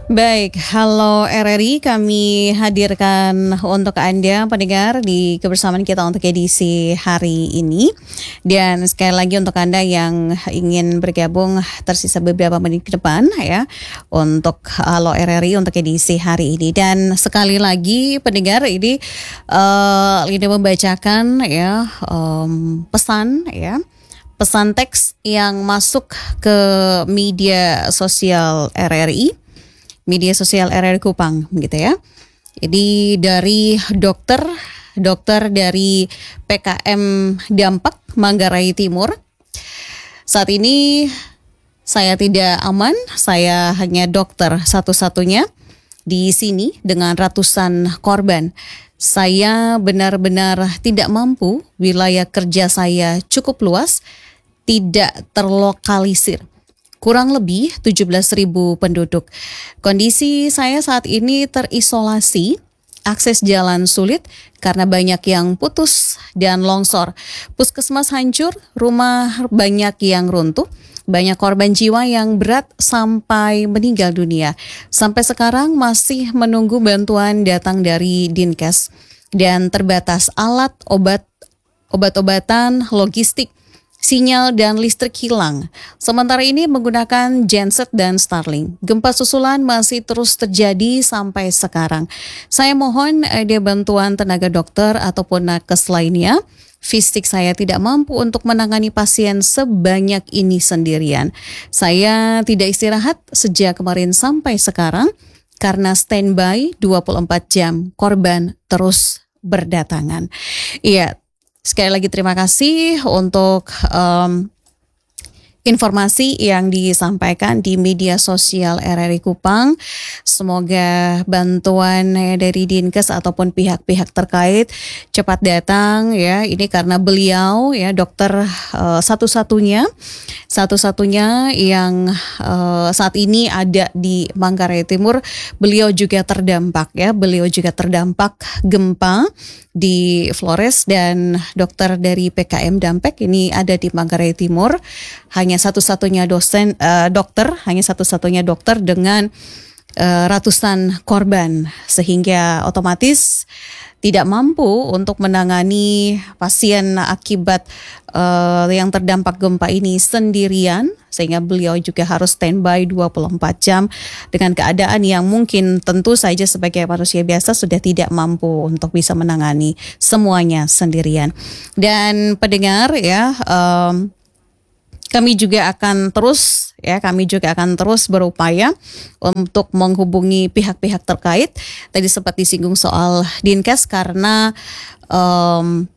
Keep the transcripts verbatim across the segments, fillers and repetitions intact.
Baik, halo R R I, kami hadirkan untuk Anda pendengar di kebersamaan kita untuk edisi hari ini. Dan sekali lagi untuk Anda yang ingin bergabung tersisa beberapa menit ke depan ya untuk halo R R I untuk edisi hari ini. Dan sekali lagi pendengar ini uh, ini membacakan ya um, pesan ya. Pesan teks yang masuk ke media sosial R R I. Media sosial R R I Kupang gitu ya. Jadi dari dokter dokter dari P K M Dampak Manggarai Timur. Saat ini saya tidak aman, saya hanya dokter satu-satunya di sini dengan ratusan korban. Saya benar-benar tidak mampu, wilayah kerja saya cukup luas, tidak terlokalisir. Kurang lebih tujuh belas ribu penduduk. Kondisi saya saat ini terisolasi, akses jalan sulit karena banyak yang putus dan longsor. Puskesmas hancur, rumah banyak yang runtuh, banyak korban jiwa yang berat sampai meninggal dunia. Sampai sekarang masih menunggu bantuan datang dari Dinkes dan terbatas alat, obat, obat-obatan, logistik. Sinyal dan listrik hilang. Sementara ini menggunakan genset dan Starlink. Gempa susulan masih terus terjadi sampai sekarang. Saya mohon ada bantuan tenaga dokter ataupun nakes lainnya. Fisik saya tidak mampu untuk menangani pasien sebanyak ini sendirian. Saya tidak istirahat sejak kemarin sampai sekarang karena standby dua puluh empat jam. Korban terus berdatangan. Iya. Sekali lagi terima kasih untuk um, informasi yang disampaikan di media sosial R R I Kupang. Semoga bantuan dari Dinkes ataupun pihak-pihak terkait cepat datang ya. Ini karena beliau ya dokter uh, satu-satunya satu-satunya yang uh, saat ini ada di Manggarai Timur. Beliau juga terdampak ya. Beliau juga terdampak gempa di Flores dan dokter dari P K M Dampak ini ada di Manggarai Timur. Hanya satu-satunya dosen uh, dokter, hanya satu-satunya dokter dengan uh, ratusan korban sehingga otomatis tidak mampu untuk menangani pasien akibat uh, yang terdampak gempa ini sendirian, sehingga beliau juga harus standby dua puluh empat jam dengan keadaan yang mungkin tentu saja sebagai manusia biasa sudah tidak mampu untuk bisa menangani semuanya sendirian. Dan pendengar ya, um, kami juga akan terus ya kami juga akan terus berupaya untuk menghubungi pihak-pihak terkait. Tadi sempat disinggung soal Dinkes karena um,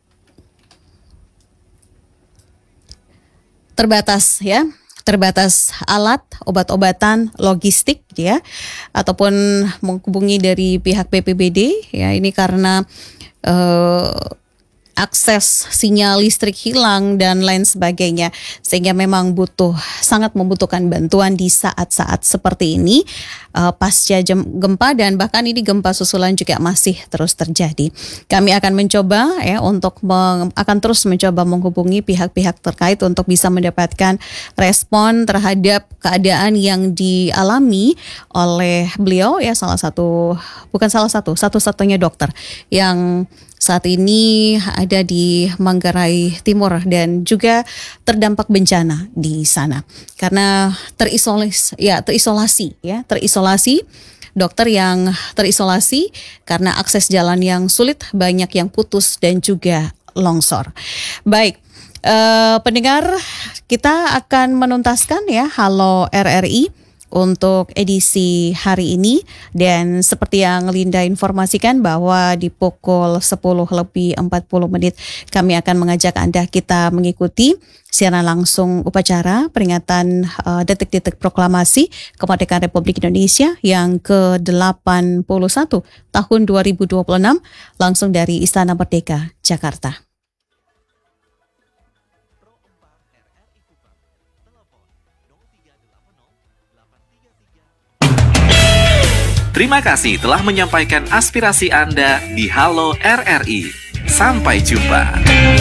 terbatas ya terbatas alat, obat-obatan, logistik ya, ataupun menghubungi dari pihak B P B D ya, ini karena uh, akses sinyal listrik hilang dan lain sebagainya, sehingga memang butuh sangat membutuhkan bantuan di saat-saat seperti ini uh, pasca jem, gempa dan bahkan ini gempa susulan juga masih terus terjadi. Kami akan mencoba ya untuk meng, akan terus mencoba menghubungi pihak-pihak terkait untuk bisa mendapatkan respon terhadap keadaan yang dialami oleh beliau ya, salah satu bukan salah satu satu-satunya dokter yang saat ini ada di Manggarai Timur dan juga terdampak bencana di sana karena terisolasi ya terisolasi ya terisolasi dokter yang terisolasi karena akses jalan yang sulit, banyak yang putus dan juga longsor. Baik, eh, pendengar, kita akan menuntaskan ya Halo R R I untuk edisi hari ini, dan seperti yang Linda informasikan bahwa di pukul sepuluh lebih empat puluh menit kami akan mengajak Anda kita mengikuti siaran langsung upacara peringatan uh, detik-detik proklamasi kemerdekaan Republik Indonesia yang ke delapan puluh satu tahun dua ribu dua puluh enam langsung dari Istana Merdeka, Jakarta. Terima kasih telah menyampaikan aspirasi Anda di Halo R R I. Sampai jumpa.